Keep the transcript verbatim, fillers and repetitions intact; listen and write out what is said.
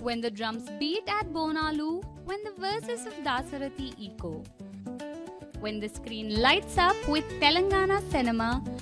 when the drums beat at Bonalu, when the verses of Dasarathi echo, when the screen lights up with Telangana cinema,